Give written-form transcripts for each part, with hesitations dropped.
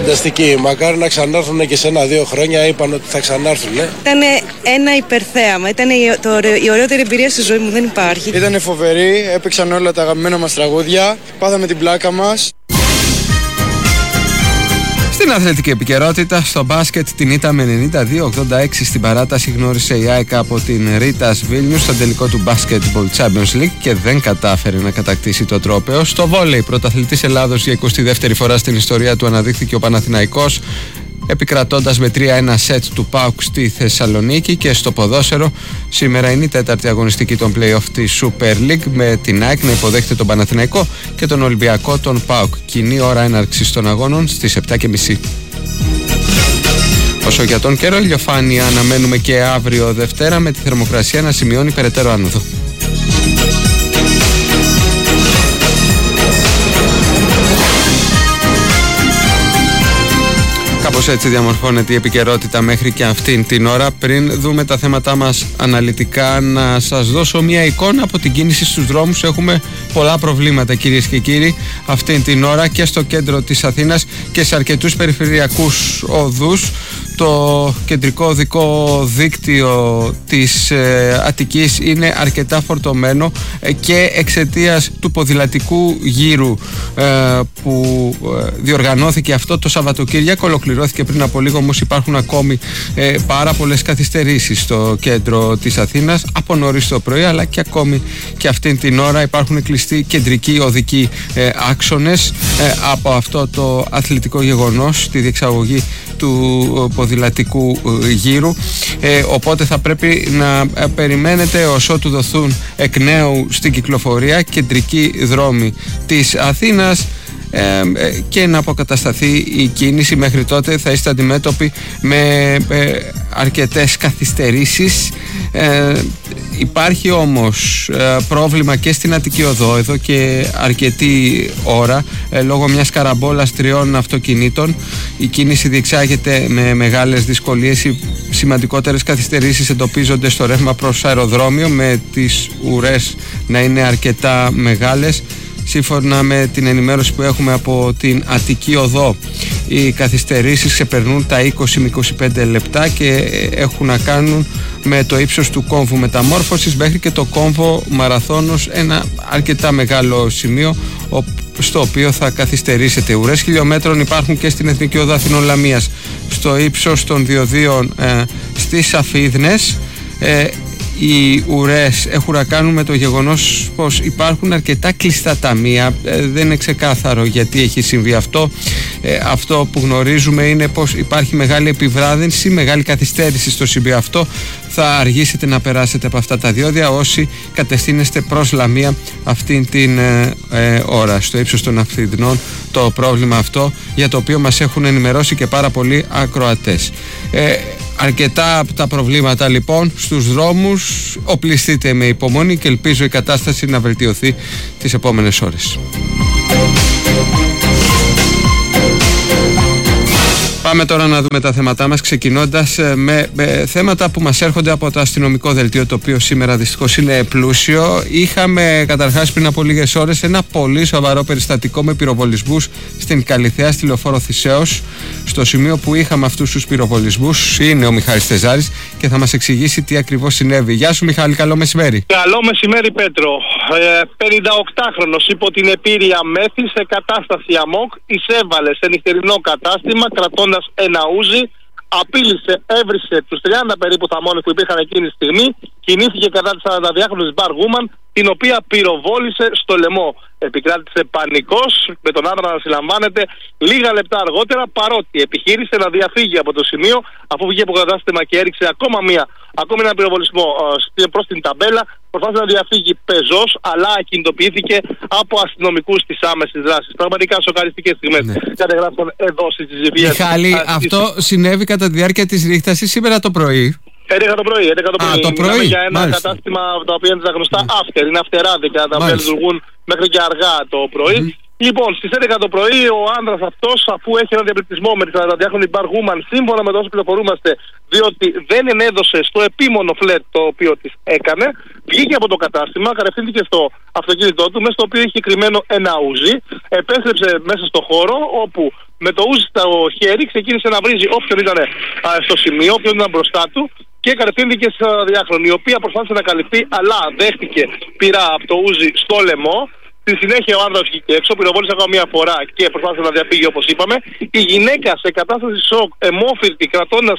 Φανταστική. Μακάρι να ξανάρθουν και σε 1-2 χρόνια. Είπαν ότι θα ξανάρθουν. Ήταν ένα υπερθέαμα. Ήταν η ωραιότερη εμπειρία στη ζωή μου. Δεν υπάρχει. Ήταν φοβερή. Έπαιξαν όλα τα αγαπημένα μας τραγούδια. Πάθαμε την πλάκα μας. Στην αθλητική επικαιρότητα, στο μπάσκετ την ήττα με 92-86 στην παράταση γνώρισε η ΑΕΚ από την Ρίτας Βίλνιους στο τελικό του Basketball Champions League και δεν κατάφερε να κατακτήσει το τρόπαιο. Στο βόλεϊ, πρωταθλητής Ελλάδος για 22η φορά στην ιστορία του αναδείχθηκε ο Παναθηναϊκός, επικρατώντας με 3-1 σετ του ΠΑΟΚ στη Θεσσαλονίκη. Και στο ποδόσφαιρο, σήμερα είναι η τέταρτη αγωνιστική των play-off της Super League, με την ΑΕΚ να υποδέχεται τον Παναθηναϊκό και τον Ολυμπιακό τον ΠΑΟΚ. Κοινή ώρα έναρξης των αγώνων στις 7:30. Όσο για τον καιρό, ηλιοφάνεια αναμένουμε και αύριο Δευτέρα, με τη θερμοκρασία να σημειώνει περαιτέρω άνοδο. Κάπως έτσι διαμορφώνεται η επικαιρότητα μέχρι και αυτήν την ώρα. Πριν δούμε τα θέματά μας αναλυτικά, να σας δώσω μια εικόνα από την κίνηση στους δρόμους. Έχουμε πολλά προβλήματα, κυρίες και κύριοι, αυτήν την ώρα και στο κέντρο της Αθήνας και σε αρκετούς περιφερειακούς οδούς. Το κεντρικό οδικό δίκτυο της Αττικής είναι αρκετά φορτωμένο και εξαιτίας του ποδηλατικού γύρου που διοργανώθηκε αυτό το Σαββατοκύριακο, ολοκληρώθηκε πριν από λίγο, όμως υπάρχουν ακόμη πάρα πολλές καθυστερήσεις στο κέντρο της Αθήνας από νωρίς το πρωί, αλλά και ακόμη και αυτήν την ώρα υπάρχουν κλειστοί κεντρικοί οδικοί άξονες από αυτό το αθλητικό γεγονός, τη διεξαγωγή του ποδηλατικού γύρου, οπότε θα πρέπει να περιμένετε ως ότου δοθούν εκ νέου στην κυκλοφορία κεντρικοί δρόμοι της Αθήνας και να αποκατασταθεί η κίνηση. Μέχρι τότε θα είστε αντιμέτωποι με αρκετές καθυστερήσεις. Υπάρχει όμως πρόβλημα και στην Αττική Οδό εδώ και αρκετή ώρα λόγω μιας καραμπόλας 3 αυτοκινήτων. Η κίνηση διεξάγεται με μεγάλες δυσκολίες. Οι σημαντικότερες καθυστερήσεις εντοπίζονται στο ρεύμα προς αεροδρόμιο, με τις ουρές να είναι αρκετά μεγάλες. Σύμφωνα με την ενημέρωση που έχουμε από την Αττική Οδό, οι καθυστερήσεις ξεπερνούν τα 20 με 25 λεπτά και έχουν να κάνουν με το ύψος του κόμβου μεταμόρφωσης μέχρι και το κόμβο Μαραθώνος, ένα αρκετά μεγάλο σημείο στο οποίο θα καθυστερήσετε. Ουρές χιλιόμετρων υπάρχουν και στην Εθνική Οδό Αθηνών Λαμίας στο ύψος των διοδίων στις Αφίδνες. Οι ουρές έχουν να κάνουν με το γεγονός πως υπάρχουν αρκετά κλειστά ταμεία. Δεν είναι ξεκάθαρο γιατί έχει συμβεί αυτό. Αυτό που γνωρίζουμε είναι πως υπάρχει μεγάλη επιβράδυνση, μεγάλη καθυστέρηση στο σημείο αυτό. Θα αργήσετε να περάσετε από αυτά τα διόδια όσοι κατευθύνεστε προς Λαμία αυτήν την ώρα. Στο ύψος των Αφιδνών το πρόβλημα αυτό, για το οποίο μας έχουν ενημερώσει και πάρα πολλοί ακροατές. Αρκετά από τα προβλήματα λοιπόν στους δρόμους. Οπλιστείτε με υπομονή και ελπίζω η κατάσταση να βελτιωθεί τις επόμενες ώρες. Πάμε τώρα να δούμε τα θέματά μας, ξεκινώντας με θέματα που μας έρχονται από το αστυνομικό δελτίο, το οποίο σήμερα δυστυχώς είναι πλούσιο. Είχαμε καταρχάς πριν από λίγες ώρες ένα πολύ σοβαρό περιστατικό με πυροβολισμούς στην Καλιθέα, στη λεωφόρο Θησέως. Στο σημείο που είχαμε αυτούς τους πυροβολισμούς είναι ο Μιχάλης Τεζάρης και θα μας εξηγήσει τι ακριβώς συνέβη. Γεια σου Μιχάλη, καλό μεσημέρι. Καλό μεσημέρι Πέτρο. 58χρονος υπό την επίρρεια μέθη σε κατάσταση αμόκ εισέβαλε σε νυχτερινό κατάστημα κρατώντας ένα ούζι, απείλησε, έβρισε τους 30 περίπου θαμώνες που υπήρχαν εκείνη τη στιγμή, κινήθηκε κατά της 42χρονης Μπαργούμαν, την οποία πυροβόλησε στο λαιμό. Επικράτησε πανικός, με τον άντρα να συλλαμβάνεται λίγα λεπτά αργότερα, παρότι επιχείρησε να διαφύγει από το σημείο, αφού βγήκε από κατάστημα και έριξε ακόμη ένα πυροβολισμό προς την ταμπέλα. Προσπάθησε να διαφύγει πεζός, αλλά ακινητοποιήθηκε από αστυνομικούς της άμεσης δράσης. Πραγματικά σοκαριστικές στιγμές κατεγράφηκαν εδώ στις Ζηβίες. Μιχάλη, αυτό συνέβη κατά τη διάρκεια της ρήχτασης σήμερα το πρωί. 11 το πρωί. Το πρωί. Για ένα Μάλιστα. κατάστημα το οποίο είναι τα γνωστά after, είναι αυτεράδικα, τα οποία λειτουργούν μέχρι και αργά το πρωί. Λοιπόν, στις 11 το πρωί ο άνδρας αυτός, αφού έχει ένα διαπληκτισμό με τη 42χρονη Μπαργούμαν, σύμφωνα με το όσο πληροφορούμαστε, διότι δεν ενέδωσε στο επίμονο φλετ το οποίο της έκανε, βγήκε από το κατάστημα, κατευθύνθηκε στο αυτοκίνητό του, μέσα στο οποίο είχε κρυμμένο ένα ούζι, επέστρεψε μέσα στο χώρο, όπου με το ούζι στο χέρι ξεκίνησε να βρίζει όποιον ήταν στο σημείο, όποιον ήταν μπροστά του και κατευθύνθηκε στο διάχρονα, η οποία προσπάθησε να καλυφθεί, αλλά δέχτηκε πειρά από το ούζι στο λαιμό. Στη συνέχεια ο άνδρας βγήκε έξω, πυροβόλησε ακόμα μια φορά και προσπάθησε να διαφύγει όπως είπαμε. Η γυναίκα σε κατάσταση σοκ, αιμόφυρτη, κρατώντας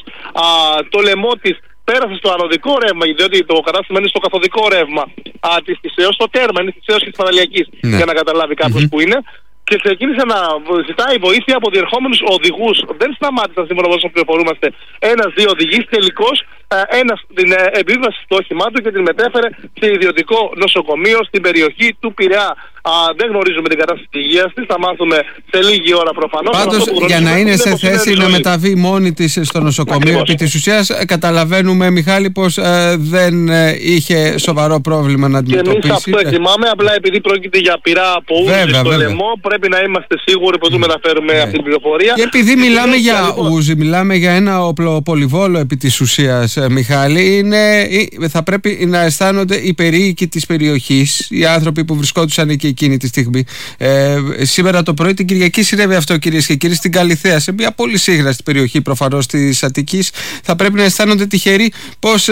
το λαιμό της, πέρασε στο ανωδικό ρεύμα, διότι το κατάστημα είναι στο καθοδικό ρεύμα της Θησέως, στο τέρμα, είναι της Θησέως και της Παναλιακής, για να καταλάβει κάποιος που είναι. Και ξεκίνησε να ζητάει βοήθεια από διερχόμενους οδηγούς. Δεν σταμάτησαν σύμφωνα με όσο πληροφορούμαστε ένας-δύο οδηγείς. Τελικώς ένας την επίβασε στο όχημά του και την μετέφερε σε ιδιωτικό νοσοκομείο στην περιοχή του Πειραιά. Δεν γνωρίζουμε την κατάσταση της υγείας της, θα μάθουμε σε λίγη ώρα προφανώς. Πάντως για να είναι σε θέση να μεταβεί μόνη της στο νοσοκομείο, επί της ουσίας καταλαβαίνουμε, Μιχάλη, πως δεν είχε σοβαρό πρόβλημα να αντιμετωπίσει. Και εμείς αυτό εκτιμάμε, απλά επειδή πρόκειται για πειρά από ούζι στο λαιμό, πρέπει να είμαστε σίγουροι πως δεν μεταφέρουμε αυτή την πληροφορία. Και επειδή μιλάμε για ούζι, μιλάμε για ένα οπλοπολιβόλο επί της ουσίας, Μιχάλη, θα πρέπει να αισθάνονται οι περίοικοι της περιοχής, οι άνθρωποι που βρισκόντουσαν εκεί εκείνη τη στιγμή. Σήμερα το πρωί, την Κυριακή, συνέβη αυτό, κυρίες και κύριοι, στην Καλιθέα, σε μια πολύ σύγχραστη περιοχή προφανώς της Αττικής. Θα πρέπει να αισθάνονται τυχεροί πως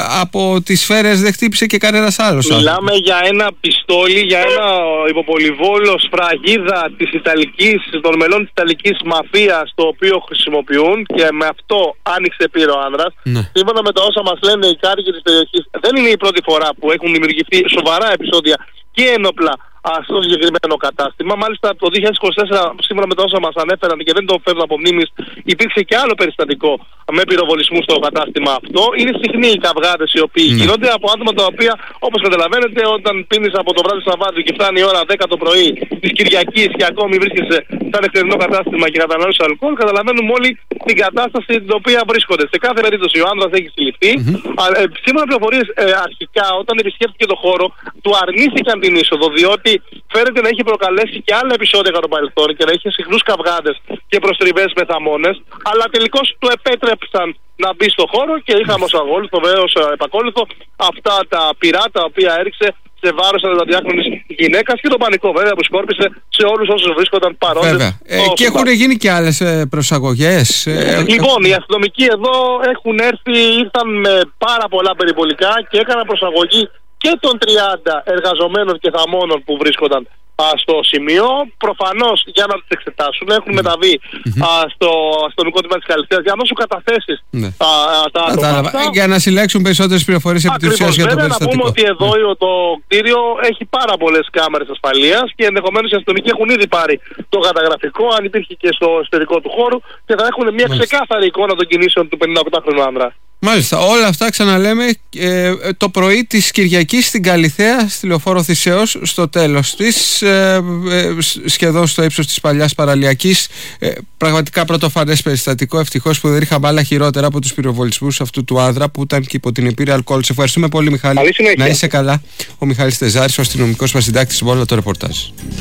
από τις σφαίρες δεν χτύπησε και κανένας άλλος. Μιλάμε για ένα πιστόλι, για ένα υποπολιβόλο σφραγίδα της Ιταλικής, των μελών της Ιταλικής μαφίας, το οποίο χρησιμοποιούν, και με αυτό άνοιξε πύρο ο άνδρας. Σύμφωνα με τα όσα μας λένε οι κάτοικοι της περιοχής, δεν είναι η πρώτη φορά που έχουν δημιουργηθεί σοβαρά επεισόδια και ένοπλα στο συγκεκριμένο κατάστημα. Μάλιστα το 2024, σύμφωνα με τα όσα μας ανέφεραν και δεν το φέρνω από μνήμης, υπήρξε και άλλο περιστατικό με πυροβολισμού στο κατάστημα αυτό. Είναι συχνοί οι καυγάδες οι οποίοι γίνονται από άτομα τα οποία, όπως καταλαβαίνετε, όταν πίνεις από το βράδυ Σαββάτου και φτάνει η ώρα 10 το πρωί της Κυριακής και ακόμη βρίσκεσαι σε ένα νυχτερινό κατάστημα και καταναλώνεις αλκοόλ, καταλαβαίνουμε όλοι την κατάσταση την οποία βρίσκονται. Σε κάθε περίπτωση ο άνδρας έχει συλληφθεί. Σύμφωνα με πληροφορίες, αρχικά όταν επισκέφθηκε το χώρο, του αρνήθηκαν την είσοδο, διότι φαίνεται να είχε προκαλέσει και άλλα επεισόδια κατά το παρελθόν και να είχε συχνούς καυγάδες και προστριβές με θαμώνες, αλλά τελικώς του επέτρεψαν να μπει στο χώρο και είχαμε ως επακόλουθο αυτά τα πυρά τα οποία έριξε σε βάρος ανταδιάκρονης γυναίκας και τον πανικό βέβαια που σκόρπισε σε όλους όσους βρίσκονταν παρόντες. Και έχουν γίνει και άλλες προσαγωγές. Λοιπόν, οι αστυνομικοί εδώ ήρθαν με πάρα πολλά περιπολικά και έκαναν προσαγωγή και των 30 εργαζομένων και θαμώνων που βρίσκονταν στο σημείο. Προφανώς για να τις εξετάσουν έχουν μεταβεί στο αστυνομικό τμήμα της Καλιθέας για να δώσουν καταθέσεις τα άτομα. Για να συλλέξουν περισσότερες πληροφορίες επί της ουσίας για το περιστατικό. Να πούμε ότι εδώ το κτίριο έχει πάρα πολλές κάμερες ασφαλείας και ενδεχομένως οι αστυνομικοί έχουν ήδη πάρει το καταγραφικό, αν υπήρχε και στο εσωτερικό του χώρου, και θα έχουν μια ξεκάθαρη εικόνα των κινήσεων του 58χρονου άνδρα. Μάλιστα, όλα αυτά ξαναλέμε το πρωί της Κυριακής στην Καλιθέα, στη λεωφόρο Θησέως, στο τέλος της, σχεδόν στο ύψος της παλιάς παραλιακής. Πραγματικά πρωτοφανές περιστατικό, ευτυχώς που δεν είχαμε άλλα χειρότερα από τους πυροβολισμούς αυτού του άνδρα που ήταν και υπό την επίρρεια αλκοόλ. Σε ευχαριστούμε πολύ, Μιχάλη. Να είσαι καλά. Ο Μιχάλης Τεζάρης, ο αστυνομικός μας συντάκτης, με όλο το ρεπορτάζ.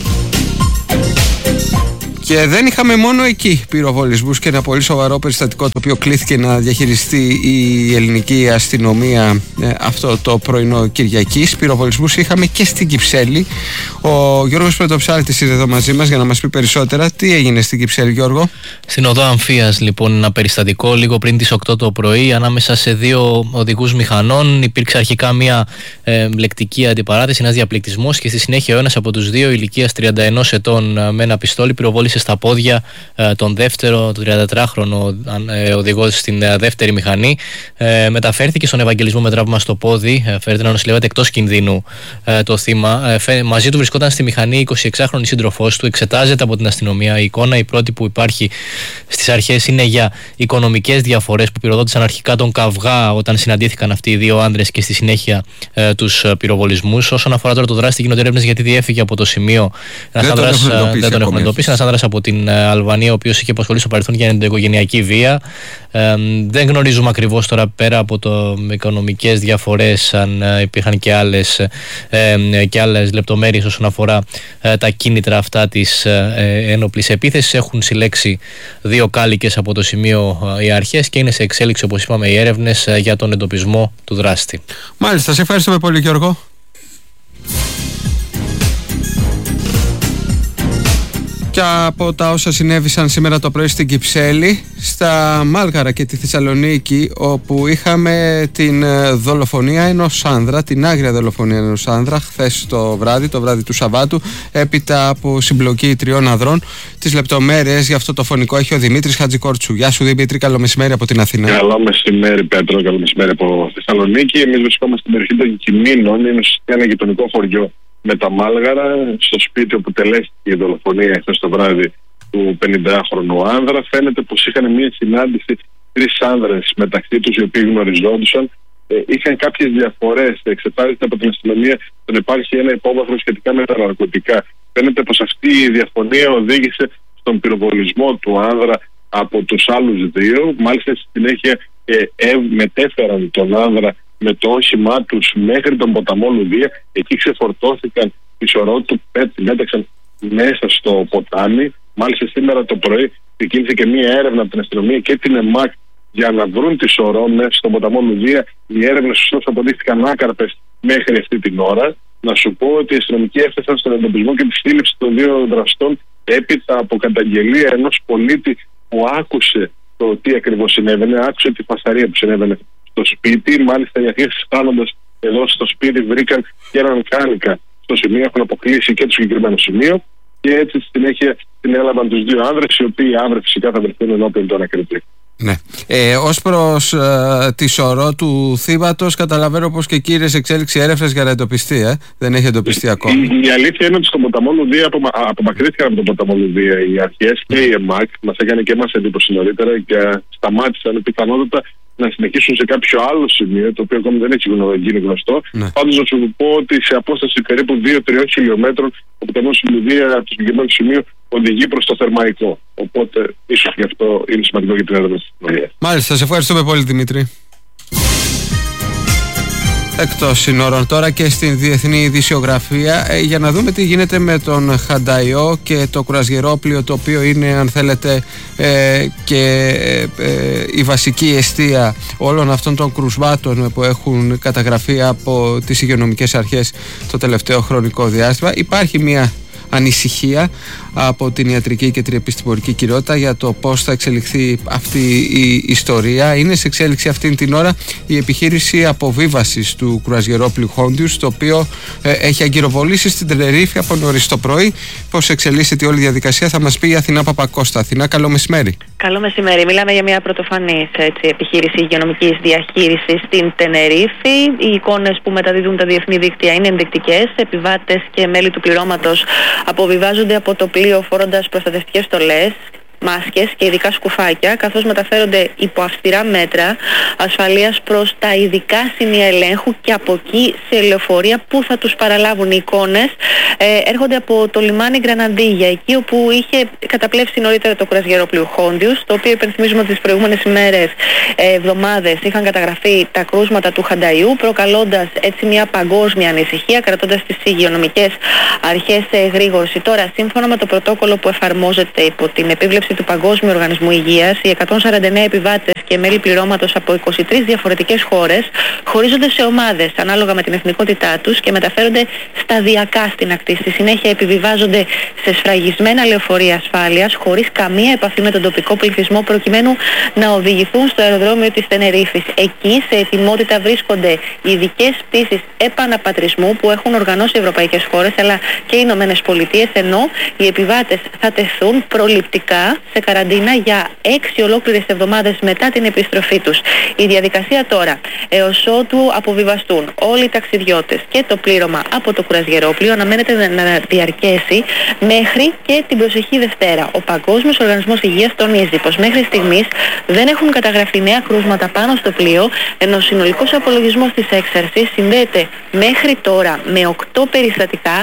Και δεν είχαμε μόνο εκεί πυροβολισμούς και ένα πολύ σοβαρό περιστατικό το οποίο κλήθηκε να διαχειριστεί η ελληνική αστυνομία αυτό το πρωινό Κυριακής. Πυροβολισμούς είχαμε και στην Κυψέλη. Ο Γιώργος Πρωτοψάλτης είναι εδώ μαζί μας για να μας πει περισσότερα. Τι έγινε στην Κυψέλη, Γιώργο? Στην οδό Αμφίας, λοιπόν, ένα περιστατικό λίγο πριν τις 8 το πρωί ανάμεσα σε δύο οδηγούς μηχανών. Υπήρξε αρχικά μια λεκτική αντιπαράθεση, ένας διαπληκτισμός, και στη συνέχεια ο ένας από τους δύο, ηλικίας 31 ετών, με ένα πιστόλι πυροβόλησε στα πόδια τον δεύτερο, τον 34χρονο οδηγό στην δεύτερη μηχανή. Μεταφέρθηκε στον Ευαγγελισμό με τραύμα στο πόδι. Φέρεται να νοσηλεύεται εκτός κινδύνου το θύμα. Μαζί του βρισκόταν στη μηχανή 26χρονη σύντροφός του. Εξετάζεται από την αστυνομία. Η εικόνα, η πρώτη που υπάρχει στις αρχές, είναι για οικονομικές διαφορές που πυροδότησαν αρχικά τον καυγά όταν συναντήθηκαν αυτοί οι δύο άνδρες και στη συνέχεια τους πυροβολισμούς. Όσον αφορά τώρα το δράστη, γίνονται έρευνες γιατί διέφυγε από το σημείο. Δεν τον έχουν εντοπίσει. Ένας άνδρας από την Αλβανία, ο οποίος είχε απασχολήσει στο παρελθόν για ενδοοικογενειακή βία. Δεν γνωρίζουμε ακριβώς τώρα, πέρα από το οικονομικές διαφορές, αν υπήρχαν και άλλες λεπτομέρειες όσον αφορά τα κίνητρα αυτά της ένοπλης επίθεσης. Έχουν συλλέξει 2 κάλικες από το σημείο οι αρχές και είναι σε εξέλιξη, όπως είπαμε, οι έρευνες για τον εντοπισμό του δράστη. Μάλιστα, σε ευχαριστούμε πολύ, Γιώργο. Και από τα όσα συνέβησαν σήμερα το πρωί στην Κυψέλη, στα Μάλγαρα και τη Θεσσαλονίκη, όπου είχαμε την δολοφονία ενός άνδρα, την άγρια δολοφονία ενός άνδρα, χθες το βράδυ του Σαββάτου, έπειτα από συμπλοκή 3 ανδρών. Τις λεπτομέρειες για αυτό το φωνικό έχει ο Δημήτρης Χατζικόρτσου. Γεια σου Δημήτρη, καλό μεσημέρι από την Αθήνα. Καλό μεσημέρι Πέτρο, καλό μεσημέρι από Θεσσαλονίκη. Εμείς βρισκόμαστε στην περιοχή των Κιμήνων, είναι ένα γειτονικό χωριό με τα Μάλγαρα, στο σπίτι όπου τελέστηκε η δολοφονία χθες το βράδυ του 50χρονου άνδρα. Φαίνεται πως είχαν μια συνάντηση 3 άνδρες μεταξύ τους, οι οποίοι γνωριζόντουσαν. Είχαν κάποιες διαφορές. Εξετάζεται από την αστυνομία ότι υπάρχει ένα υπόβαθρο σχετικά με τα ναρκωτικά. Φαίνεται πως αυτή η διαφωνία οδήγησε στον πυροβολισμό του άνδρα από τους άλλους 2. Μάλιστα στη συνέχεια μετέφεραν τον άνδρα με το όχημά τους μέχρι τον ποταμό Λουδία. Εκεί ξεφορτώθηκαν τη σωρό του, μέταξαν μέσα στο ποτάμι. Μάλιστα σήμερα το πρωί ξεκίνησε και μία έρευνα από την αστυνομία και την ΕΜΑΚ για να βρουν τη σωρό μέσα στον ποταμό Λουδία. Οι έρευνες ωστόσο αποδείχθηκαν άκαρπες μέχρι αυτή την ώρα. Να σου πω ότι οι αστυνομικοί έφτασαν στον εντοπισμό και τη σύλληψη των 2 δραστών έπειτα από καταγγελία ενός πολίτη που άκουσε το τι ακριβώς συνέβαινε, άκουσε τη φασαρία που συνέβαινε στο σπίτι. Μάλιστα οι αρχές φτάνοντας εδώ στο σπίτι βρήκαν και έναν κάρικα στο σημείο, έχουν αποκλείσει και το συγκεκριμένο σημείο και έτσι στη συνέχεια την έλαβαν τους 2 άνδρες, οι οποίοι αύριο φυσικά θα βρεθούν ενώπιον του ανακριτή. Ναι. Ως προς τη σωρό του θύματος, καταλαβαίνω πως και κύριες εξέλιξη έρευνες για να εντοπιστεί, δεν έχει εντοπιστεί ακόμα. Η αλήθεια είναι ότι στον ποταμό Λουδία απομακρύνθηκαν από τον ποταμό Λουδία οι αρχές και η ΕΜΑΚ. Μας έκανε και εμάς εντύπωση νωρίτερα και σταμάτησαν πιθανότατα να συνεχίσουν σε κάποιο άλλο σημείο, το οποίο ακόμη δεν έχει γίνει γνωστό. Ναι. Πάντως να σου πω ότι σε απόσταση περίπου 2-3 χιλιόμετρων από το Λουδία, από το συγκεκριμένο σημείο, οδηγεί προς το Θερμαϊκό. Οπότε ίσως γι' αυτό είναι σημαντικό για την έρευνα της αστυνομίας. Μάλιστα, σε ευχαριστούμε πολύ Δημήτρη. Εκτός συνόρων τώρα και στην διεθνή ειδησιογραφία, για να δούμε τι γίνεται με τον Χανταϊό και το κρουαζιερόπλοιο, το οποίο είναι, αν θέλετε, και η βασική εστία όλων αυτών των κρουσμάτων που έχουν καταγραφεί από τις υγειονομικές αρχές το τελευταίο χρονικό διάστημα. Υπάρχει μια ανησυχία από την ιατρική και την επιστημονική κοινότητα για το πώς θα εξελιχθεί αυτή η ιστορία. Είναι σε εξέλιξη αυτήν την ώρα η επιχείρηση αποβίβασης του κρουαζιερόπλοιου Χόντιους, το οποίο έχει αγκυροβολήσει στην Τενερίφη από νωρίς το πρωί. Πώς εξελίσσεται όλη η διαδικασία θα μας πει η Αθηνά Παπακώστα. Αθηνά, καλό μεσημέρι. Καλό μεσημέρι. Μιλάμε για μια πρωτοφανής επιχείρηση υγειονομικής διαχείρισης στην Τενερίφη. Οι εικόνες που μεταδίδουν τα διεθνή δίκτυα είναι ενδεικτικές. Επιβάτες και μέλη του πληρώματος αποβιβάζονται από το πλοίο φορώντας προστατευτικές στολές, μάσκες και ειδικά σκουφάκια, καθώς μεταφέρονται υπό αυστηρά μέτρα ασφαλείας προς τα ειδικά σημεία ελέγχου και από εκεί σε λεωφορεία που θα τους παραλάβουν. Οι εικόνες έρχονται από το λιμάνι Γκραναντίγια, εκεί όπου είχε καταπλέψει νωρίτερα το κρουαζιερόπλοιο Χόντιους, το οποίο υπενθυμίζουμε ότι τις προηγούμενες ημέρες, εβδομάδες είχαν καταγραφεί τα κρούσματα του Χανταϊού, προκαλώντας έτσι μια παγκόσμια ανησυχία, κρατώντας τις υγειονομικές αρχές σε εγρήγορση. Τώρα, σύμφωνα με το πρωτόκολλο που εφαρμόζεται υπό την επίβλεψη του Παγκόσμιου Οργανισμού Υγείας, οι 149 επιβάτες και μέλη πληρώματος από 23 διαφορετικές χώρες χωρίζονται σε ομάδες ανάλογα με την εθνικότητά τους και μεταφέρονται σταδιακά στην ακτή. Στη συνέχεια επιβιβάζονται σε σφραγισμένα λεωφορεία ασφάλειας χωρίς καμία επαφή με τον τοπικό πληθυσμό, προκειμένου να οδηγηθούν στο αεροδρόμιο της Τενερίφης. Εκεί σε ετοιμότητα βρίσκονται οι ειδικές πτήσεις επαναπατρισμού που έχουν οργανώσει οι ευρωπαϊκές χώρες αλλά και οι Ηνωμένες Πολιτείες, ενώ οι επιβάτες θα τεθούν προληπτικά σε καραντίνα για 6 ολόκληρες εβδομάδες μετά την επιστροφή τους. Η διαδικασία τώρα, έως ότου αποβιβαστούν όλοι οι ταξιδιώτες και το πλήρωμα από το κρουαζιερόπλοιο, αναμένεται να διαρκέσει μέχρι και την προσεχή Δευτέρα. Ο Παγκόσμιος Οργανισμός Υγείας τονίζει πως μέχρι στιγμής δεν έχουν καταγραφεί νέα κρούσματα πάνω στο πλοίο, ενώ ο συνολικός απολογισμός της έξαρσης συνδέεται μέχρι τώρα με 8 περιστατικά,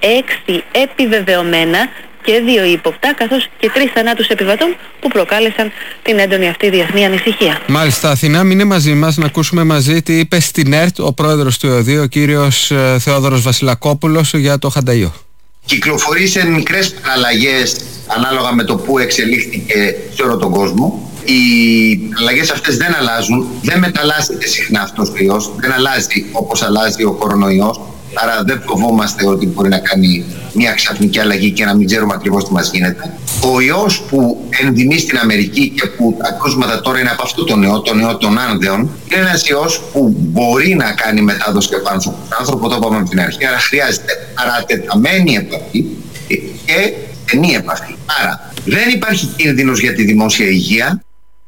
6 επιβεβαιωμένα και 2 ύποπτα, καθώς και 3 θανάτους επιβατών που προκάλεσαν την έντονη αυτή διεθνή ανησυχία. Μάλιστα, Αθηνά, μείνε μαζί μας να ακούσουμε μαζί τι είπε στην ΕΡΤ ο πρόεδρος του ΕΟΔΗ, ο κύριος Θεόδωρος Βασιλακόπουλος, για το Χανταϊό. Κυκλοφορεί σε μικρές αλλαγές ανάλογα με το που εξελίχθηκε σε όλο τον κόσμο. Οι αλλαγές αυτές δεν αλλάζουν, δεν μεταλλάσσεται συχνά αυτός ο ιός, δεν αλλάζει όπως αλλάζει ο κορονοϊός. Άρα δεν φοβόμαστε ότι μπορεί να κάνει μια ξαφνική αλλαγή και να μην ξέρουμε ακριβώς τι μας γίνεται. Ο ιός που ενδυμεί στην Αμερική και που τα κρούσματα τώρα είναι από αυτό τον ιό των Άνδεων, είναι ένας ιός που μπορεί να κάνει μετάδοση και από άνθρωπο. Το άνθρωπο το είπαμε από την αρχή, άρα χρειάζεται παρατεταμένη επαφή και στενή επαφή. Άρα δεν υπάρχει κίνδυνος για τη δημόσια υγεία.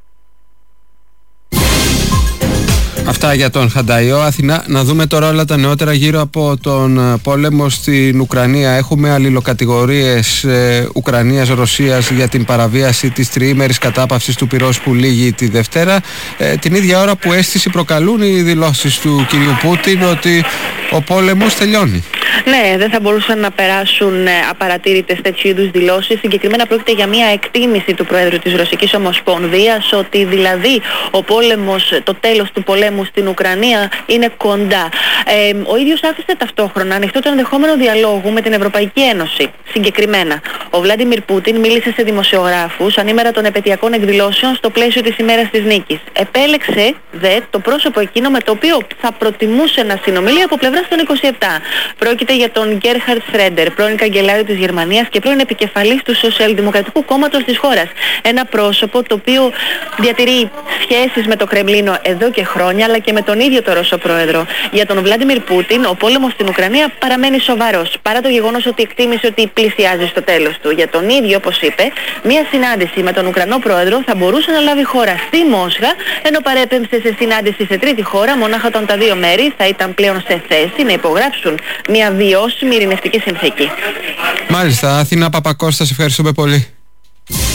Αυτά για τον Χανταϊό. Αθηνά, να δούμε τώρα όλα τα νεότερα γύρω από τον πόλεμο στην Ουκρανία. Έχουμε αλληλοκατηγορίες Ουκρανίας-Ρωσίας για την παραβίαση της τριήμερης κατάπαυσης του πυρός που λήγει τη Δευτέρα. Την ίδια ώρα που αίσθηση προκαλούν οι δηλώσεις του κυρίου Πούτιν ότι ο πόλεμος τελειώνει. Ναι, δεν θα μπορούσαν να περάσουν απαρατήρητες τέτοιου είδους δηλώσεις. Συγκεκριμένα πρόκειται για μια εκτίμηση του Προέδρου της Ρωσικής Ομοσπονδίας ότι δηλαδή ο πόλεμος, το τέλος του πολέμου στην Ουκρανία είναι κοντά. Ο ίδιος άφησε ταυτόχρονα ανοιχτό το ενδεχόμενο διαλόγου με την Ευρωπαϊκή Ένωση. Συγκεκριμένα, ο Βλάντιμιρ Πούτιν μίλησε σε δημοσιογράφους ανήμερα των επαιτειακών εκδηλώσεων στο πλαίσιο της ημέρας της νίκης. Επέλεξε το πρόσωπο εκείνο με το οποίο θα προτιμούσε να συνομιλεί από πλευράς των 27. Πρόκειται για τον Γκέρχαρτ Σρέντερ, πρώην καγκελάριο της Γερμανίας και πρώην επικεφαλής του Σοσιαλδημοκρατικού Κόμματος της χώρας. Ένα πρόσωπο το οποίο διατηρεί σχέσεις με το Κρεμλίνο εδώ και χρόνια, αλλά και με τον ίδιο τον Ρώσο Πρόεδρο. Για τον Βλάντιμιρ Πούτιν, ο πόλεμος στην Ουκρανία παραμένει σοβαρός, παρά το γεγονός ότι εκτίμησε ότι πλησιάζει στο τέλος του. Για τον ίδιο, όπως είπε, μια συνάντηση με τον Ουκρανό Πρόεδρο θα μπορούσε να λάβει χώρα στη Μόσχα, ενώ παρέπεμψε σε συνάντηση σε τρίτη χώρα, μονάχα όταν τα δύο μέρη θα ήταν πλέον σε θέση να υπογράψουν μια βιώσιμη ειρηνευτική συνθήκη. Μάλιστα, Αθηνά Παπακώστα, ευχαριστούμε πολύ.